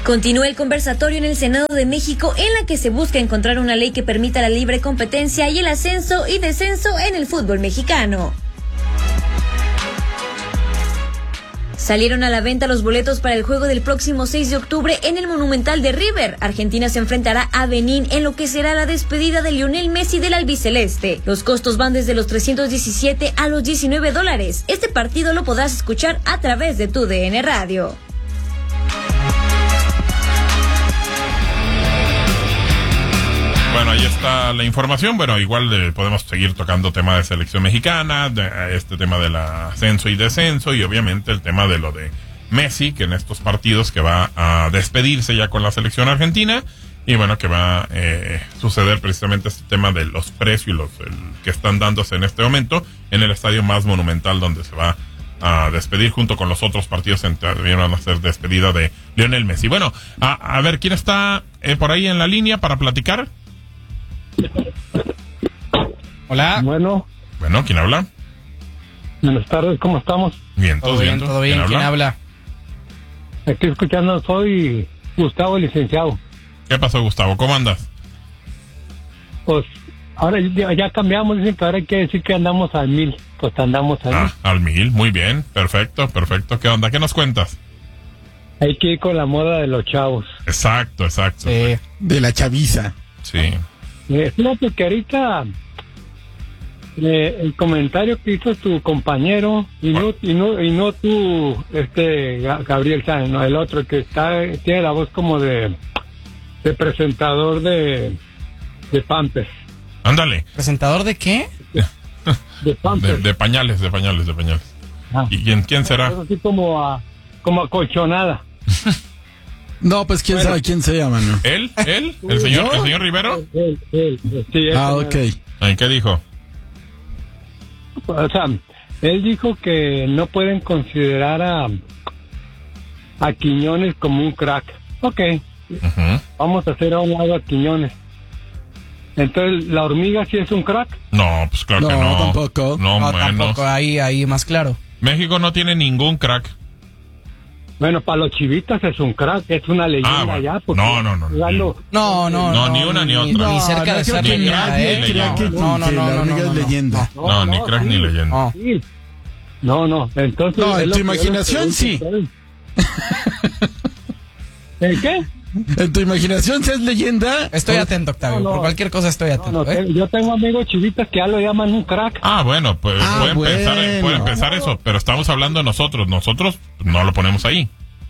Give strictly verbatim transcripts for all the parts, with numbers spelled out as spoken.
Continúa el conversatorio en el Senado de México en la que se busca encontrar una ley que permita la libre competencia y el ascenso y descenso en el fútbol mexicano. Salieron a la venta los boletos para el juego del próximo seis de octubre en el Monumental de River. Argentina se enfrentará a Benín en lo que será la despedida de Lionel Messi del albiceleste. Los costos van desde los trescientos diecisiete a los diecinueve dólares. Este partido lo podrás escuchar a través de tu D N Radio. Bueno, ahí está la información. Bueno, igual eh, podemos seguir tocando tema de selección mexicana, de, este tema del ascenso y descenso, y obviamente el tema de lo de Messi, que en estos partidos que va a despedirse ya con la selección argentina, y bueno, que va a eh, suceder precisamente este tema de los precios los, el, que están dándose en este momento en el estadio más monumental donde se va a despedir junto con los otros partidos en también van a hacer despedida de Lionel Messi. Bueno, a, a ver, ¿quién está eh, por ahí en la línea para platicar? Hola. Bueno. Bueno, ¿quién habla? Buenas tardes, ¿cómo estamos? Bien, todo, todo bien, bien. todo bien. ¿Quién, ¿Quién habla? Estoy escuchando, soy Gustavo, licenciado. ¿Qué pasó, Gustavo? ¿Cómo andas? Pues ahora ya, ya cambiamos, dicen que ahora hay que decir que andamos al mil. Pues andamos al ah, mil. Al mil, muy bien, perfecto, perfecto. ¿Qué onda? ¿Qué nos cuentas? Hay que ir con la moda de los chavos. Exacto, exacto. Sí. De la chaviza. Sí. Eh, fíjate que ahorita eh, el comentario que hizo tu compañero y no y no y no tú, este Gabriel Sáenz, no, el otro que está tiene la voz como de de presentador de de Pampers. Ándale. ¿Presentador de qué? De Pampers. De, de pañales, de pañales, de pañales. Ah. ¿Y quién, quién será? Es así como a, como acolchonada. No, pues quién Bueno. sabe quién se llama, ¿no? ¿Él? ¿Él? ¿El señor, ¿Yo? el señor Rivero? Él, él, él, sí, él, Ah, él. ok. ¿En qué dijo? O sea, él dijo que no pueden considerar a a Quiñones como un crack. Ok, Uh-huh. vamos a hacer a un lado a Quiñones. Entonces, ¿la hormiga sí es un crack? No, pues claro No, que no. tampoco. No, No, menos. tampoco, ahí, ahí más claro. México no tiene ningún crack. Bueno, para los chivitas es un crack, es una leyenda Ah, bueno. ya. porque No, no, no, no. jugando- No, no, No, ni una ni otra. Ni cerca No, de no ser creo que leyenda, nadie ¿eh? crea que- No, no, que no, la no, hormiga no, es no. leyenda. No, ni crack ni leyenda. No. Sí. No, no, entonces... No, es en lo tu que yo les imaginación, pregunto a ustedes. ¿En qué? ¿En tu imaginación si es leyenda? Estoy atento, Octavio. No, no. Por cualquier cosa estoy No, atento. no, ¿eh? te- yo tengo amigos chivitas que ya lo llaman un crack. Ah, bueno, pues Ah, pueden, bueno. Pensar, pueden pensar eso, pero estamos hablando de nosotros. Nosotros no lo ponemos ahí.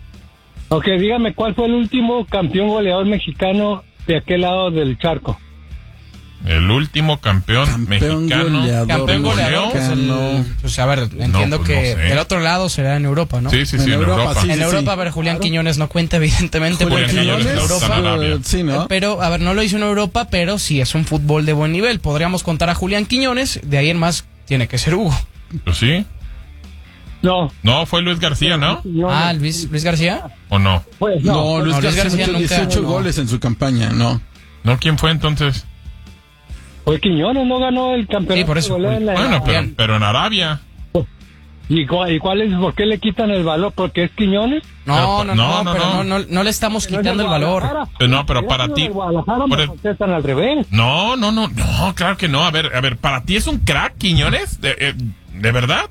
Ok, dígame, ¿cuál fue el último campeón goleador mexicano de aquel lado del charco? El último campeón, Campeón mexicano. goleador. Campeón goleador, pues, el- mexicano. pues, a ver, entiendo pues, que no sé. del otro lado será en Europa, ¿no? Sí, sí, sí, En en Europa, Europa. sí. En Europa, a ver, Julián Quiñones no cuenta, evidentemente, Julián porque no lo Quiñones hizo en no está Europa. en Arabia. eh, sí, ¿no? Pero, a ver, no lo hizo en Europa, pero sí es un fútbol de buen nivel. Podríamos contar a Julián Quiñones, de ahí en más tiene que ser Hugo. Pues sí. No. No, fue Luis García, ¿no? no Ah, Luis, Luis García. ¿O no? Pues, No, no. Luis no, Luis García García metió nunca- dieciocho no. goles en su campaña, no. ¿No? ¿Quién fue entonces? Pues Quiñones no ganó el campeonato. Sí, por eso. de goleo en la- Bueno, pero, Bien. pero en Arabia. ¿Y, cu- ¿Y cuál es? ¿Por qué le quitan el valor? ¿Porque es Quiñones? No, Pero, no, no, no, no, pero no. no, no, no le estamos quitando el valor. Eh, no, pero para ti- Guadalajara por me el- contestan al revés. No, no, no, no, claro que no. A ver, a ver, ¿para ti es un crack, Quiñones? ¿De, eh, ¿de verdad?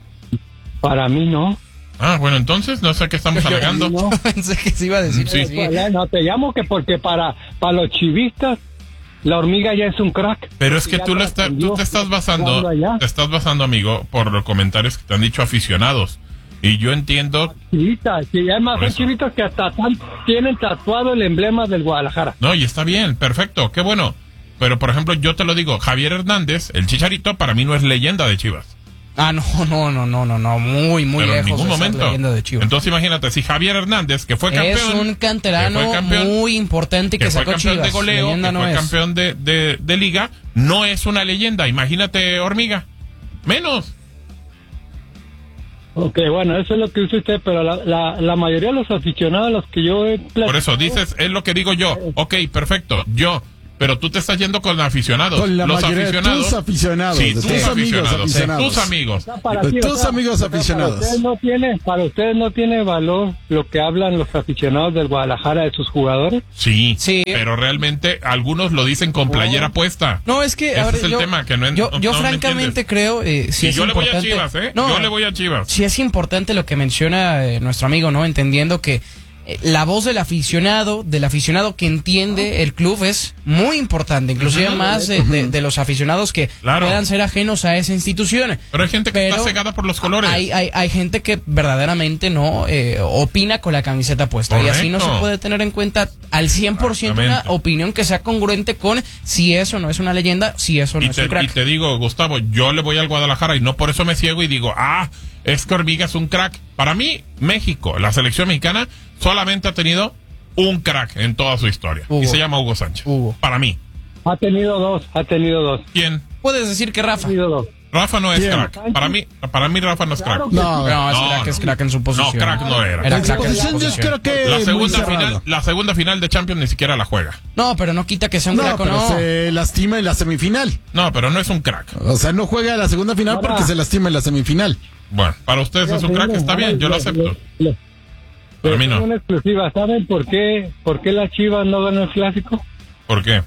Para mí no. Ah, bueno, entonces no sé qué estamos alegando. No. Pensé que se iba a decir Sí. así. Pues, no, te llamo que porque para, para los chivistas la hormiga ya es un crack. Pero es que Ya tú, lo está- trascendió tú te estás basando, jugando allá. te estás basando, amigo, por los comentarios que te han dicho aficionados. Y yo entiendo, Chivitas, sí, además Por son eso. chivitas que hasta tan- tienen tatuado el emblema del Guadalajara. no, y está bien, perfecto, qué bueno. Pero, por ejemplo, yo te lo digo, Javier Hernández, el Chicharito, para mí no es leyenda de Chivas. Ah, no, no, no, no, no, no, muy, muy Pero en lejos ningún de ser momento. leyenda de Chivas. Entonces, imagínate, si Javier Hernández, que fue campeón... Es un canterano que fue campeón, muy importante que, que fue sacó campeón Chivas. de goleo, Leyenda que no fue es. campeón de, de, de liga, no es una leyenda. Imagínate, hormiga. Menos. Ok, bueno, eso es lo que dice usted, pero la, la, la mayoría de los aficionados a los que yo he platicado, Por eso dices, es lo que digo yo. Ok, perfecto. Yo, pero tú te estás yendo con aficionados. Con la los mayoría aficionados. de tus aficionados. Sí, de tus tus amigos aficionados. aficionados. Tus amigos. Para Tus ti, o sea, amigos o sea, aficionados. Para ustedes, no tiene, para ustedes no tiene valor lo que hablan los aficionados del Guadalajara de sus jugadores. Sí, Sí. pero realmente algunos lo dicen con playera puesta. No, es que Ese a ver, es el yo, tema, que no en- yo, no- yo no me francamente entiendes. creo eh, si Y es yo le voy a importante. Chivas, ¿eh? No, yo le voy a Chivas. sí es importante lo que menciona eh, nuestro amigo, ¿no? Entendiendo que eh, la voz del aficionado, del aficionado que entiende el club es muy importante, inclusive Ujú. más de, de- de los aficionados que Claro. puedan ser ajenos a esa institución. Pero hay gente que Pero está cegada por los colores. Hay, hay, hay gente que verdaderamente no eh, opina con la camiseta puesta. Y así no se Correcto. puede tener en cuenta al cien por ciento una Exactamente. opinión que sea congruente con si eso no es una leyenda, si eso no Y es te, un crack. y te digo, Gustavo, yo le voy al Guadalajara y no por eso me ciego y digo, ah, es que Orbiga es un crack. Para mí, México, la selección mexicana, solamente ha tenido un crack en toda su historia. Hugo. Y se llama Hugo Sánchez. Hugo. Para mí. Ha tenido dos, ha tenido dos. ¿Quién? Puedes decir que Ha Rafa. tenido dos. Rafa no es ¿Quién? crack. Para mí, para mí Rafa no es crack. Claro que No, No, es No, crack, no. es crack en su posición. No, crack no era. Era En su crack en su posición yo posición. creo que La muy segunda cerrado. final, la segunda final de Champions ni siquiera la juega. No, pero no quita que sea un No, crack o pero no. se lastima en la semifinal. No, pero no es un crack. O sea, no juega la segunda final Ahora- porque se lastima en la semifinal. Bueno, para ustedes es un crack, está bien, yo lo acepto. Le- Para mí no. Una exclusiva. ¿Saben por qué, por qué las Chivas no ganan el clásico? ¿Por qué?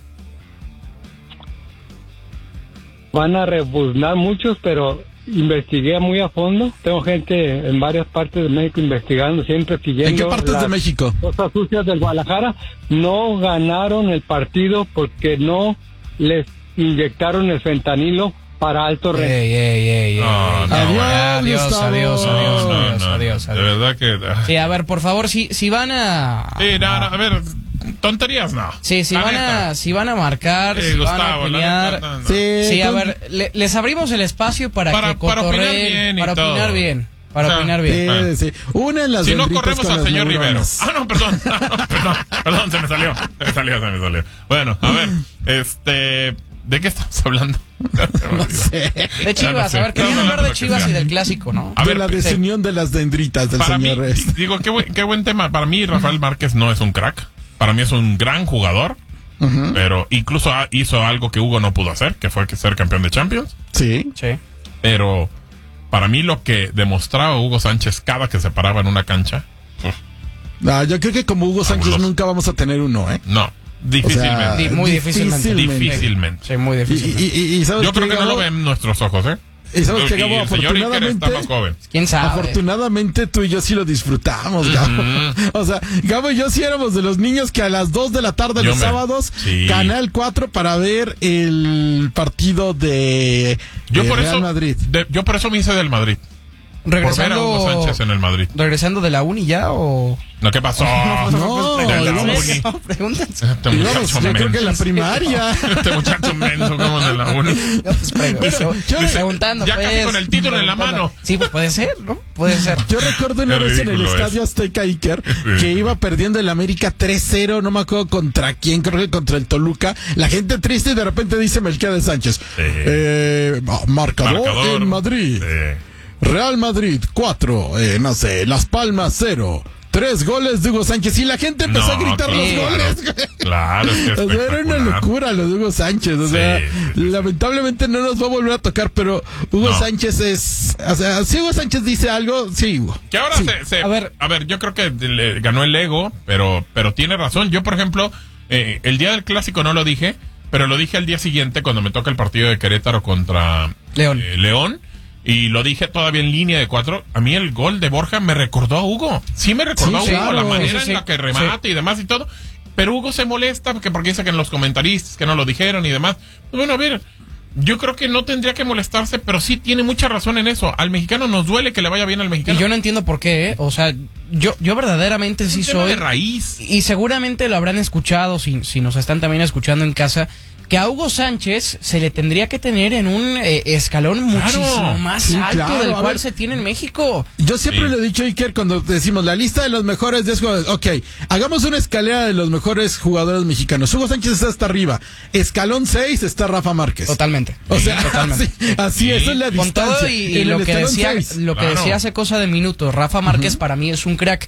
Van a rebuznar muchos, pero investigué muy a fondo. Tengo gente en varias partes de México investigando, siempre siguiendo. ¿En qué partes las de México? Cosas sucias del Guadalajara. No ganaron el partido porque no les inyectaron el fentanilo para alto Ey, rendimiento. ey, ey, ey. No, no, Adiós, adiós, Gustavo. adiós, adiós, No, adiós, no, adiós, no, adiós, de adiós. verdad que... Sí, a ver, por favor, si, si van a... Sí, no, no, a ver, tonterías no. Sí, si La van neta. a, si van a marcar, Sí, si van a Gustavo, la opinar... neta, no, no. Sí, Sí, a con- ver, le- les abrimos el espacio para, Para- que para opinar cotorreen, bien y para todo. opinar bien, para O sea, opinar Sí, bien. sí. Una en las Si no, dendritas corremos con al las señor Rivero. neuronas. Ah, no, perdón. perdón, perdón, se me salió. Se me salió, se me salió. Bueno, a ver, este... ¿De qué estamos hablando? No sé. De Chivas, a ver, querían hablar de Chivas y del clásico, ¿no? A de ver, la sí. desunión de las dendritas del Para mí, señor este. digo, qué buen, qué buen tema. Para mí, Rafael Márquez no es un crack. Para mí es un gran jugador. Ujú. Pero incluso ha- hizo algo que Hugo no pudo hacer, que fue que ser campeón de Champions. Sí. Sí. Pero para mí lo que demostraba Hugo Sánchez cada que se paraba en una cancha, uf, Ah, yo creo que como Hugo Sánchez Fabuloso. nunca vamos a tener uno, ¿eh? no, difícilmente. Sí, muy difícilmente. Difícilmente. Sí, muy Y, difícil. y- y- y ¿sabes Yo creo qué, que no lo Gabo? ven nuestros ojos, ¿eh? Y sabes que, Y Gabo, el señor Iker está afortunadamente, más joven. ¿Quién sabe? afortunadamente tú y yo sí lo disfrutamos, Gabo. Ujú. O sea, Gabo y yo sí éramos de los niños que a las dos de la tarde Yo los me- sábados, sí. Canal cuatro para ver el partido de, Yo de por Real eso, Madrid. de- yo por eso me hice del Madrid. Por ver a Regresando, Hugo Sánchez en el Madrid. regresando de la uni ya o... No, ¿qué pasó? No, de la no, uni. No, pregúntense. Este Íbamos, muchacho yo creo que en la menso. primaria. Este muchacho menso, como de la uni. No, pues, pregu- yo- preguntando, ya casi pues, con el título en la preguntando. mano. Sí, pues puede ser, ¿no? Puede ser. Yo recuerdo una Qué vez en el ridículo Estadio es. Azteca Iker que iba perdiendo el América tres cero, no me acuerdo contra quién, creo que contra el Toluca. La gente triste y de repente dice Melquiades Sánchez. Eh, marcador, Marcador. en Madrid. Sí. Real Madrid cuatro, eh, no sé, Las Palmas cero. Tres goles de Hugo Sánchez y la gente empezó No, a gritar claro, los goles. Claro, es que O sea, era una espectacular. locura lo de Hugo Sánchez. O Sí, sea, sí, sí. lamentablemente no nos va a volver a tocar, pero Hugo No. Sánchez es. O sea, si Hugo Sánchez dice algo, sí, Hugo. Que ahora Sí. se, se- A ver. a ver, yo creo que le ganó el ego, pero, pero tiene razón. Yo, por ejemplo, eh, el día del clásico no lo dije, pero lo dije al día siguiente cuando me toca el partido de Querétaro contra León. eh, León. Y lo dije todavía en línea de cuatro. A mí el gol de Borja me recordó a Hugo. Sí me recordó Sí, a Hugo, claro. la manera Sí, sí, en la que remata y demás y todo. Pero Hugo se molesta porque, porque dice que en los comentaristas que no lo dijeron y demás. Pues bueno, a ver, yo creo que no tendría que molestarse, pero sí tiene mucha razón en eso. Al mexicano nos duele que le vaya bien al Y mexicano. yo no entiendo por qué, ¿eh? O sea, yo, yo verdaderamente sí Es un tema soy... de raíz. Y seguramente lo habrán escuchado, si, si nos están también escuchando en casa, que a Hugo Sánchez se le tendría que tener en un eh, escalón muchísimo más Sí, alto claro, del a cual ver. se tiene en México. Yo siempre Sí. le he dicho a Iker cuando decimos la lista de los mejores diez jugadores. Ok, hagamos una escalera de los mejores jugadores mexicanos. Hugo Sánchez está hasta arriba. Escalón seis está Rafa Márquez. Totalmente. O sea, totalmente. así, así Sí. esa es la Con distancia. todo y, y En lo el que escalón decía, seis. lo que Claro. decía hace cosa de minutos, Rafa Márquez para mí es un crack.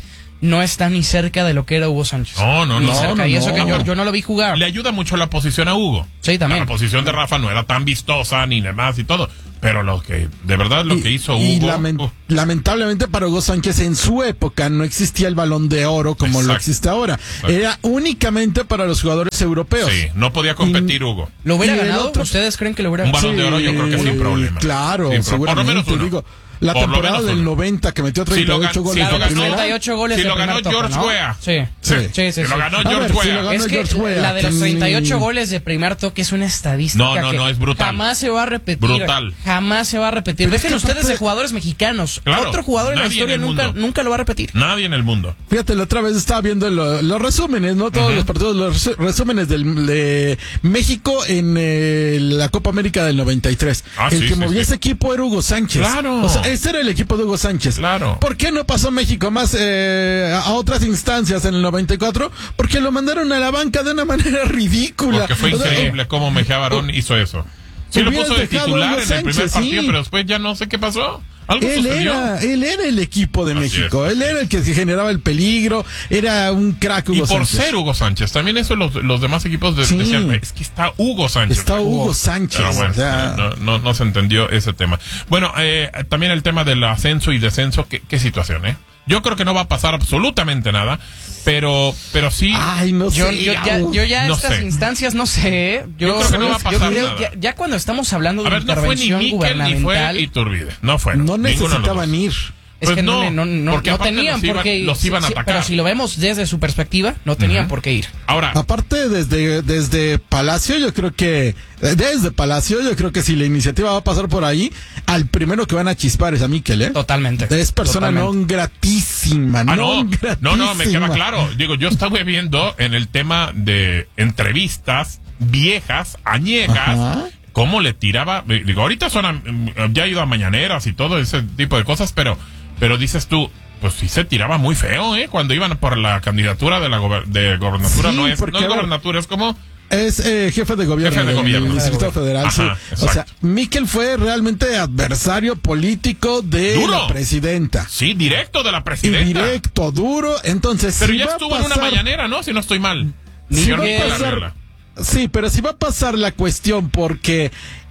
no está ni cerca de lo que era Hugo Sánchez. No, no, ni no. cerca. no, y eso no. que yo, yo no lo vi jugar. Le ayuda mucho la posición a Hugo. Sí, también. La posición de Rafa no era tan vistosa ni demás y todo. Pero lo que, de verdad, lo Y- que hizo y Hugo. lamen- uh, lamentablemente para Hugo Sánchez en su época no existía el Balón de Oro como lo Exacto. existe ahora. Exacto. Era únicamente para los jugadores europeos. sí, no podía competir Hugo. ¿Lo hubiera Y el ganado? otro- ¿Ustedes creen que lo hubiera Un ganado? balón de oro yo creo que sin problema. Claro, Sin pro- seguramente. por lo menos uno. Digo, la Por lo temporada menos del uno. noventa que metió Si lo treinta y ocho gan- goles si en lo la La de ganó- primera. treinta y ocho goles si de lo ganó primer toque, George ¿no? Weah. Sí. Sí. Sí, sí, Si sí. lo ganó A George ver, si Weah. lo ganó Es que George Weah, la de los que treinta y ocho ni- goles de primer toque es una estadística No, no, que no, es brutal. jamás se va a repetir. Brutal. Jamás se va a repetir. Pero es Dejen que ustedes aparte- de jugadores mexicanos. Claro, Otro jugador en la nadie historia en el nunca, mundo. nunca lo va a repetir. Nadie en el mundo. Fíjate, la otra vez estaba viendo lo- los resúmenes, ¿no? Todos Ujú. los partidos, los resu- resúmenes del, de México en eh, la Copa América del noventa y tres. Ah, el sí, que sí, movía sí. ese equipo era Hugo Sánchez. Claro. O sea, ese era el equipo de Hugo Sánchez. Claro. ¿Por qué no pasó México más eh, a otras instancias en el noventa y cuatro? Porque lo mandaron a la banca de una manera ridícula. Porque fue O sea, increíble cómo Mejía Barón hizo eso. Sí lo hubieras puso de dejado a titular Hugo en el primer Sánchez, partido, sí. pero después ya no sé qué pasó. Algo Él sucedió. era, él era el equipo de Así México. es, él así era el que generaba el peligro. Era un crack Hugo Y por Sánchez. ser Hugo Sánchez, también eso los, los demás equipos de- Sí. decían, es que está Hugo Sánchez. Está Hugo Sánchez. Pero bueno, o sea, no, no, no se entendió ese tema. Bueno, eh, también el tema del ascenso y descenso, ¿qué, qué situación, eh? Yo creo que no va a pasar absolutamente nada, pero, pero sí. Ay, no Yo, sé. yo ya, yo ya No estas sé. instancias no sé. ¿eh? Yo, Yo creo que no va a yo pasar creo nada. Ya, ya cuando estamos hablando A de ver, no fue ni intervención Miquel ni fue gubernamental, Iturbide. No fueron. no ninguno de los necesitaban dos. ir. es Pues que no, no, no, no, porque no aparte tenían los iban- por qué ir. los iban a Sí, atacar. pero si lo vemos desde su perspectiva, no tenían Ujú. por qué ir. Ahora, Aparte, desde, desde Palacio, yo creo que, desde Palacio, yo creo que si la iniciativa va a pasar por ahí, al primero que van a chispar es a Miquel, ¿eh? Totalmente. Es persona Totalmente. non gratísima, Ah, no, non gratísima. no, no, me queda claro. Digo, yo estaba viendo en el tema de entrevistas viejas, añejas, Ajá. cómo le tiraba. Digo, ahorita son, a- ya ha ido a mañaneras y todo ese tipo de cosas, pero, pero dices tú, pues sí se tiraba muy feo, ¿eh? Cuando iban por la candidatura de la gober- de gobernatura, Sí, no es, porque, no es a ver, gobernatura, es como. Es eh, jefe de gobierno Jefe de del gobierno. Distrito Federal, Ajá, sí. O sea, exacto. Miquel fue realmente adversario político de Duro. la presidenta. Sí, directo de la Y presidenta. directo, duro. Entonces, Pero si ya va a estuvo en una pasar- mañanera, ¿no? Si no estoy mal. Si Señor va a Miquel pasar- Arriola. Sí, pero si va a pasar la cuestión porque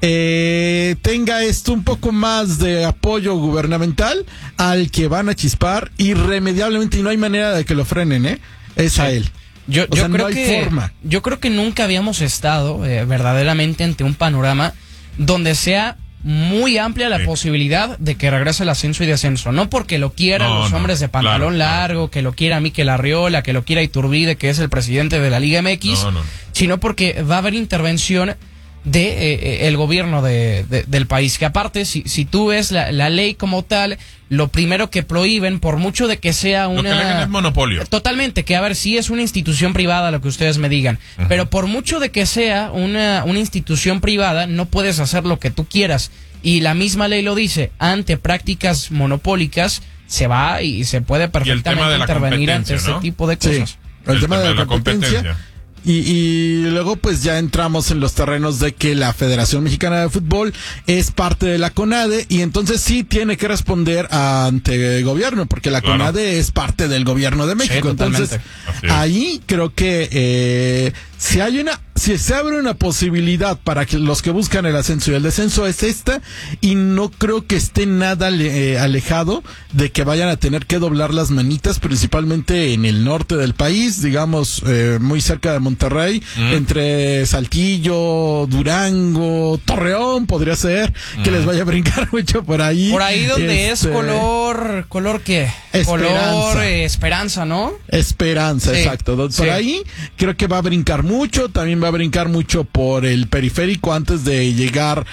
eh, tenga esto un poco más de apoyo gubernamental, al que van a chispar irremediablemente y no hay manera de que lo frenen, ¿eh? Es a él. Yo, O yo sea, creo no hay que forma. yo creo que nunca habíamos estado eh, verdaderamente ante un panorama donde sea muy amplia la Sí. posibilidad de que regrese el ascenso y descenso. No porque lo quieran No, los no, hombres de pantalón claro, largo, que lo quiera Miquel Arriola, que lo quiera Iturbide, que es el presidente de la Liga M X, No, no, no. sino porque va a haber intervención de eh, eh, el gobierno de, de- del país. Que aparte, si, si tú ves la, la ley como tal, lo primero que prohíben, por mucho de que sea Lo que le una... hagan es monopolio. Totalmente, que a ver, si es una institución privada lo que ustedes me digan, Ujú. pero por mucho de que sea una, una institución privada, no puedes hacer lo que tú quieras. Y la misma ley lo dice, ante prácticas monopólicas se va y se puede perfectamente de la intervenir ante competencia, este ¿no? tipo de Sí. cosas. El, tema de la, competencia. competencia. Y, y luego pues ya entramos en los terrenos de que la Federación Mexicana de Fútbol es parte de la CONADE y entonces sí tiene que responder ante el gobierno porque la Claro. CONADE es parte del gobierno de México. totalmente. Entonces Así es. ahí creo que eh, si hay una, si se abre una posibilidad para que los que buscan el ascenso y el descenso es esta y no creo que esté nada le- eh, alejado de que vayan a tener que doblar las manitas principalmente en el norte del país, digamos eh, muy cerca de Monterrey, Mm. entre Saltillo, Durango, Torreón podría ser que Mm. les vaya a brincar mucho por ahí. Por ahí donde Este, es color, color qué? Esperanza. Color eh, esperanza, ¿no? Esperanza, Sí, exacto. Por sí. ahí creo que va a brincar mucho, también va a brincar mucho por el periférico antes de llegar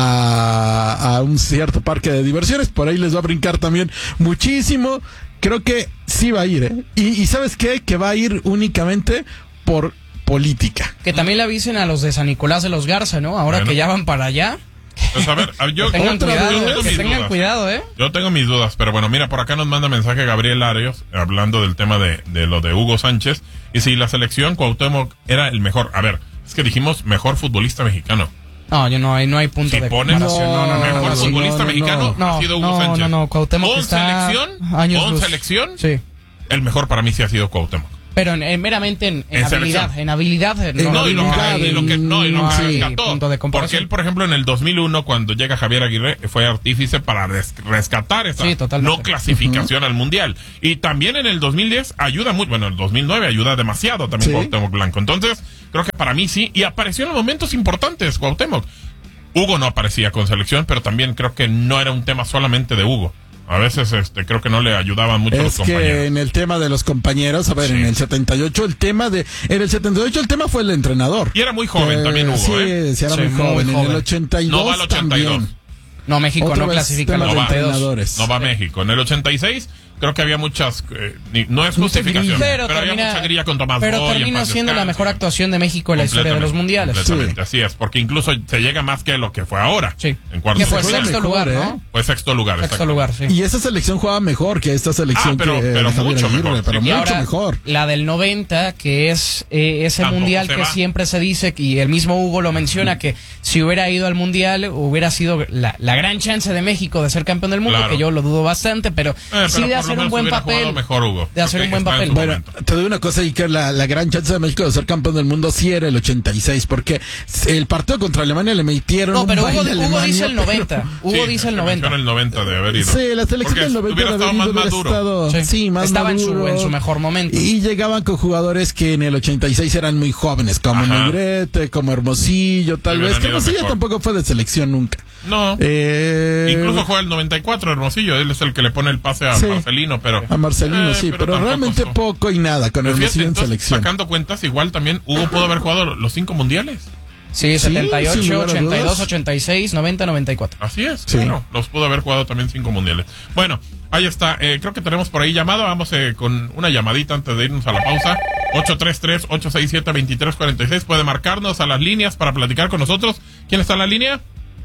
a, a un cierto parque de diversiones, por ahí les va a brincar también muchísimo. Creo que sí va a ir, ¿eh? Y, y ¿sabes qué? Que va a ir únicamente por política. Que también le avisen a los de San Nicolás de los Garza, ¿no? Ahora Bueno. que ya van para allá. Pues a ver, a- yo, Que tengan yo cuidado, tengo que mis tengan dudas. cuidado, ¿eh? Yo tengo mis dudas, pero bueno, mira, por acá nos manda mensaje Gabriel Arios, hablando del tema de, de lo de Hugo Sánchez, y si la selección Cuauhtémoc era el mejor, a ver, es que dijimos mejor futbolista mexicano. No, yo no hay, no hay punto Si de pones comparación. No, no, no, mejor no, no, futbolista no, no, mexicano no. ha sido Hugo No, Sánchez. no, no, Cuauhtémoc ¿Con está selección? años ¿Con luz. selección? Sí. el mejor para mí sí ha sido Cuauhtémoc. Pero en, en, meramente en, en En habilidad, selección. en habilidad no, No, y lo que, habilidad, y lo que, no, y lo no que hay rescató. punto de comparación. Porque él, por ejemplo, en el dos mil uno, cuando llega Javier Aguirre, fue artífice para res- rescatar esa Sí, totalmente. no clasificación uh-huh. al Mundial. Y también en el dos mil diez ayuda mucho, bueno, el dos mil nueve ayuda demasiado también Sí. Cuauhtémoc Blanco. Entonces, creo que para mí sí, y apareció en momentos importantes Cuauhtémoc. Hugo no aparecía con selección, pero también creo que no era un tema solamente de Hugo. A veces este creo que no le ayudaban mucho Es los compañeros. que en el tema de los compañeros, a ver, Sí. en el setenta y ocho el tema de en el setenta y ocho el tema fue el entrenador. Y era muy joven Eh, también Hugo, sí, ¿eh? sí, era Sí, muy muy joven. En joven. el ochenta y dos No va al ochenta y dos. también. No, México Otra no vez clasifica en tema el de ochenta y dos. ochenta y dos. entrenadores. No va a México. En el ochenta y seis creo que había muchas... eh, ni- no es Mucha justificación, grilla. pero, Pero había termina- mucha grilla con Tomás Pero Boy, en termina paz siendo la descanse. mejor actuación de México en la historia de los Completamente, mundiales. Completamente, así es, porque incluso se llega más que lo que fue ahora. Sí. En cuartos Que fue de final. sexto mejor, lugar, ¿eh? ¿no? Fue sexto lugar. Sexto exacto. lugar, sí. Y esa selección jugaba mejor que esta selección Ah, pero- que pero de Javier mucho Aguirre, mejor, pero sí. Y mucho ahora, mejor. la del noventa, que es eh, ese Tampoco mundial se que va. siempre se dice, y el mismo Hugo lo menciona, que si hubiera ido al mundial hubiera sido la, la gran chance de México de ser campeón del mundo, Claro. que yo lo dudo bastante, pero, Eh, pero sí de por lo hacer un menos buen hubiera jugado papel. mejor, Hugo. De hacer Creo un que buen está en papel. su Bueno, momento. te doy una cosa y que la, la gran chance de México de ser campeón del mundo sí era el ochenta y seis, porque el partido contra Alemania le metieron No, un pero Hugo, baile a Hugo Alemania, dice el pero- noventa. Hugo Sí, dice el se noventa. menciona el noventa de haber ido. Sí, la selección Porque del noventa hubiera de estado haber más ido, hubiera maduro. estado- Sí. sí, más Estaba en su- maduro. en su mejor momento. Y llegaban con jugadores que en el ochenta y seis eran muy jóvenes, como Ajá. Negrete, como Hermosillo, tal Hubieran vez. Que ido Hermosillo mejor. tampoco fue de selección nunca. No. Eh, Incluso juega el noventa y cuatro, Hermosillo. Él es el que le pone el pase a Sí. Marcelino, pero... a Marcelino, Eh, sí, pero, tampoco realmente so- poco y nada con Pero fíjate, Hermosillo en entonces, selección. sacando cuentas, igual también Hugo pudo haber jugado los cinco mundiales. Sí, setenta y sin ocho, lugar a ochenta y dos, dudas. ochenta y seis, noventa, noventa y cuatro. Así es, Sí. claro. Los pudo haber jugado también cinco mundiales. Bueno, ahí está. Eh, creo que tenemos por ahí llamada. Vamos eh, con una llamadita antes de irnos a la pausa. ocho tres tres, ocho seis siete, dos tres cuatro seis. Puede marcarnos a las líneas para platicar con nosotros. ¿Quién está en la línea?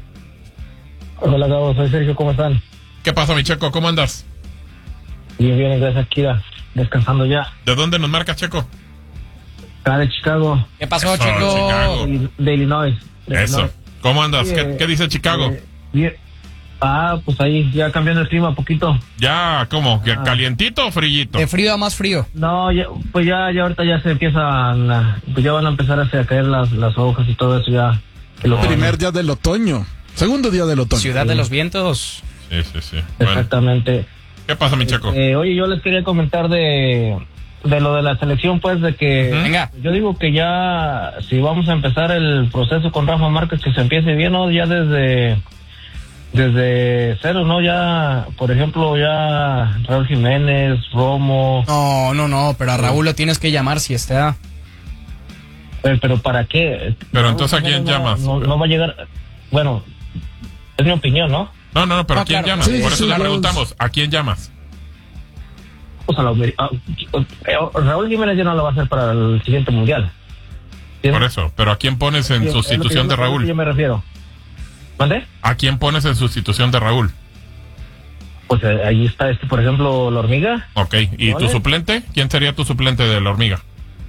Hola, Gabo, soy Sergio, ¿cómo están? ¿Qué pasa, mi Checo? ¿Cómo andas? Bien, bien, gracias, Kira. Descansando ya. ¿De dónde nos marcas, Checo? Acá de Chicago, ¿Qué pasó, Eso, Chico? Chicago. de, de Illinois. de Eso. Illinois. ¿Cómo andas? Sí, ¿Qué, eh, qué dice Chicago? Eh, bien. Ah, pues ahí, ya cambiando el clima un poquito. Ya, ¿cómo? ¿Que ah. ¿Calientito o frillito? De frío a más frío. No, ya, pues ya, ya ahorita ya se empiezan, a- pues ya van a empezar a, a caer las, las hojas y todo eso ya. Que lo- Primer día del otoño. Segundo día del otoño. Ciudad de los vientos. Sí, sí, sí. Bueno, Exactamente. ¿qué pasa, mi Checo? Eh, oye, yo les quería comentar de, de lo de la selección, pues, de que... Ujú. Venga. Yo digo que ya, si vamos a empezar el proceso con Rafa Márquez, que se empiece bien, ¿no? Ya desde, desde cero, ¿no? Ya, por ejemplo, ya Raúl Jiménez, Romo, No, no, no, pero a Raúl lo tienes que llamar si está. eh, pero ¿para qué? Pero entonces, ¿a quién no, llamas? No, no va a llegar, bueno, es mi opinión, ¿no? No, no, no, pero No, ¿a quién claro. llamas? Sí, Por sí, eso sí, le Raúl. preguntamos, ¿a quién llamas? Pues a la, a- eh, Raúl Jiménez ya no lo va a hacer para el siguiente mundial. ¿Sí? Por eso, pero ¿a quién pones en Sí, es lo que sustitución yo- de es lo que Yo Raúl? me refiero. ¿Mande? ¿A quién pones en sustitución de Raúl? Pues eh, ahí está, este, por ejemplo, la hormiga. Ok, ¿y tu Vale. suplente? ¿Quién sería tu suplente de la hormiga?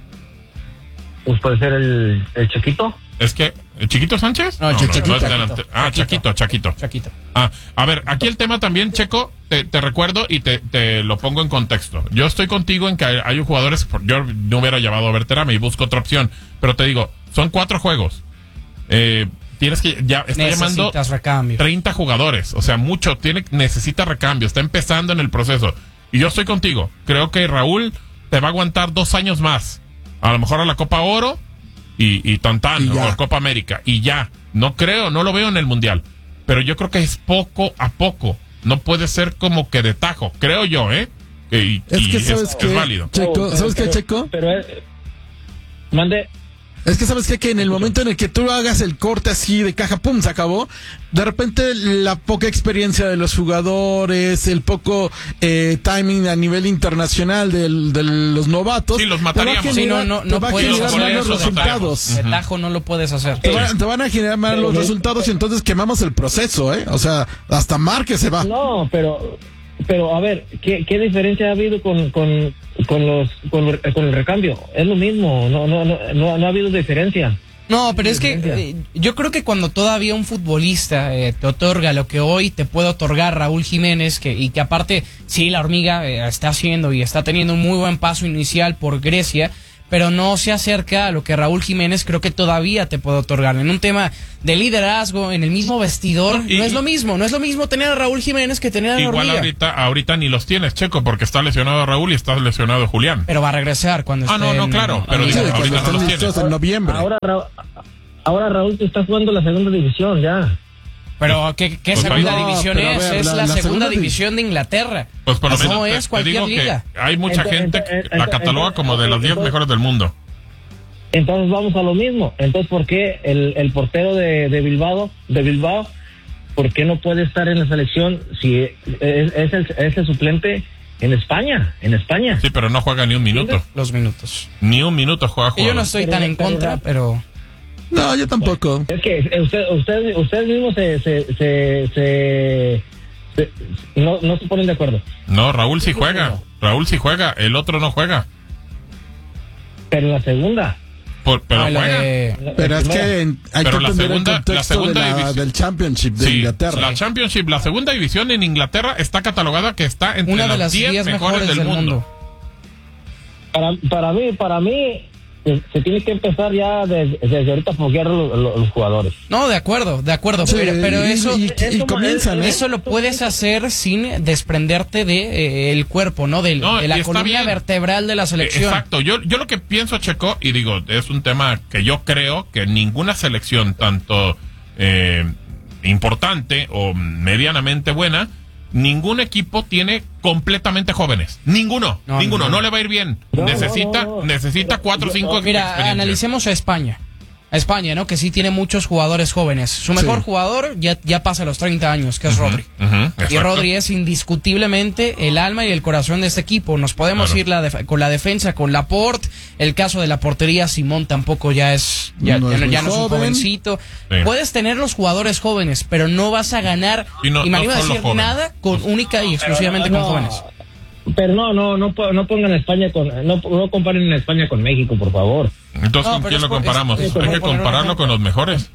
Pues puede ser el, el Chiquito. ¿Es que ¿el Chiquito Sánchez? No, Chiquito. es delante- Ah, Chaquito, Chaquito. Chaquito. Ah, a ver, aquí el tema también, Checo, te, te recuerdo y te, te lo pongo en contexto. Yo estoy contigo en que hay, hay jugadores, yo no hubiera llamado a Berterame y busco otra opción, pero te digo, son cuatro juegos. Eh, tienes que, ya está llamando Necesitas recambio. treinta jugadores, o sea, mucho, tiene, necesita recambio, está empezando en el proceso. Y yo estoy contigo, creo que Raúl te va a aguantar dos años más, a lo mejor a la Copa Oro y, y Tantán, Y o ya. a Copa América, y ya, no creo, no lo veo en el Mundial, pero yo creo que es poco a poco, no puede ser como que de tajo, creo yo, ¿eh? Y, Es y que es, sabes es que válido. Checo, pero- ¿sabes qué, pero- Checo? Pero eh, mande. Es que sabes qué? que en el momento en el que tú hagas el corte así de caja, pum, se acabó. De repente la poca experiencia de los jugadores, el poco eh, timing a nivel internacional del- de los novatos. Sí, los te va a mataríamos. Sí, no, generar- no, te no va a puedes generar hacer malos eso, resultados. De tajo no lo puedes hacer. Te, van, te van a generar malos resultados y entonces quemamos el proceso, ¿eh? O sea, hasta Márquez se va. No, pero, pero a ver, ¿qué, qué diferencia ha habido con, con, con los, con, con el recambio? Es lo mismo, no, no, no, no, no ha habido diferencia. No, pero es que eh, yo creo que cuando todavía un futbolista eh, te otorga lo que hoy te puede otorgar Raúl Jiménez, que y que aparte, sí, la hormiga eh, está haciendo y está teniendo un muy buen paso inicial por Grecia, pero no se acerca a lo que Raúl Jiménez creo que todavía te puede otorgar. En un tema de liderazgo, en el mismo vestidor, Y- no es lo mismo. No es lo mismo tener a Raúl Jiménez que tener a la Igual hormiga. ahorita, ahorita ni los tienes, Checo, porque está lesionado Raúl y está lesionado Julián. Pero va a regresar cuando Ah, esté no, no, en- claro, pero en- digo, Sí, ahorita cuando no están los listos tienes. en noviembre. Ahora, Ra- ahora Raúl te está jugando la segunda división ya. Pero ¿qué, qué Pues segunda ahí- división No, pero a es? ver, es la- la, la segunda segunda di- división de Inglaterra. Pues por lo No menos te- es te, cualquier digo liga. que hay mucha Entonces, gente entonces, que la entonces, cataloga como de las diez entonces- mejores del mundo. Entonces vamos a lo mismo. Entonces, ¿por qué el, el portero de, de Bilbao, de Bilbao, por qué no puede estar en la selección si es, es el, es el suplente en España? En España. Sí, pero no juega ni un minuto. Los minutos. Ni un minuto juega Y yo no jugador. estoy Pero- tan en pero- contra, pero... No, yo tampoco. Es que eh, usted, usted, ustedes mismos se, se, se, se- se- no, no se ponen de acuerdo. No, Raúl sí juega. Raúl sí juega. El otro no juega. Pero en la segunda. Por- pero Ah, lo juega. de- Pero es que en- hay Pero que entender la el segunda- la contexto segunda de la- división- del Championship de Sí, Inglaterra. la Championship, la segunda división en Inglaterra está catalogada que está entre Una de las las diez diez mejores del mundo. Para, para mí, para mí, se, se tiene que empezar ya desde, desde ahorita a foguear los, los- los jugadores. No, de acuerdo, de acuerdo, Sí, pero, pero y- eso... y, y eso- comienzan, ¿eh? Eso lo puedes hacer sin desprenderte de eh, el cuerpo, ¿no? Del- No, de y la está columna bien. vertebral de la Eh, selección. Exacto, yo, yo lo que pienso, Checo, y digo, es un tema que yo creo que ninguna selección, tanto eh, importante o medianamente buena, ningún equipo tiene completamente jóvenes. Ninguno, No, ninguno, no. no, le va a ir bien. No, necesita no, no. necesita cuatro o cinco Mira, experiencias. analicemos a España. A España, ¿no? Que sí tiene muchos jugadores jóvenes. Su mejor Sí. jugador ya, ya pasa los treinta años, que es Rodri. Ujú, Y exacto. Rodri es indiscutiblemente el alma y el corazón de este equipo. Nos podemos Claro. ir la def- con la defensa, con Laporte. El caso de la portería, Simón tampoco ya es ya, No ya es no, muy ya no es un joven. jovencito. Sí. Puedes tener los jugadores jóvenes, pero no vas a ganar, Y no- y me no animo a solo decir jóvenes. nada con única y exclusivamente No, con jóvenes. Pero no, no, no, po- no pongan España con, no, no comparen a España con México, por favor. Entonces, No, ¿con pero quién es lo por- comparamos? es- es Hay por que poner un compararlo ejemplo. con los mejores.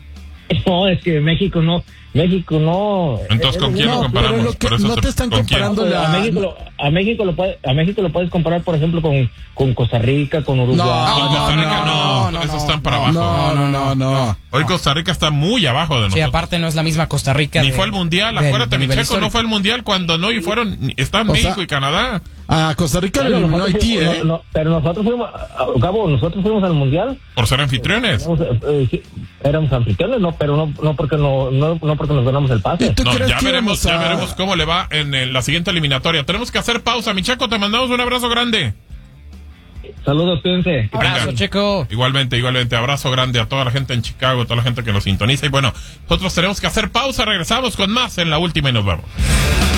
No, es que México no, México no. Entonces, ¿con Eh, quién no, lo No, comparamos? pero lo que- Por eso no te están ¿con quién? comparando A la... México, lo, a México lo puede, a México lo puedes comparar, por ejemplo, con, con Costa Rica, con Uruguay. No, Con Costa no, Rica, no, no, no, esos no, están para no, abajo. No, no, no, no. Hoy Costa Rica está muy abajo de Sí, nosotros. aparte no es la misma Costa Rica. Ni de- fue el mundial, del- acuérdate, del mi nivel Checo, no histórico. fue el mundial cuando no y fueron, están O México sea, y Canadá. A Costa Rica lo Pero eliminó nosotros Haití, fuimos- ¿eh? no, no, pero nosotros fuimos, a- a- Gabo, nosotros fuimos al mundial. Por ser anfitriones. Éramos, eh, eh, sí, éramos anfitriones, no, pero no, no porque no, no, no porque nos ganamos el ¿Y pase. tú No, crees ya que veremos, íbamos ya a- veremos cómo le va en, eh, la siguiente eliminatoria. Tenemos que hacer pausa, mi Checo, te mandamos un abrazo grande. Saludos, cuídense. Abrazo, Venga. Checo. Igualmente, igualmente, abrazo grande a toda la gente en Chicago, a toda la gente que nos sintoniza. Y bueno, nosotros tenemos que hacer pausa, regresamos con más en la última y nos vamos.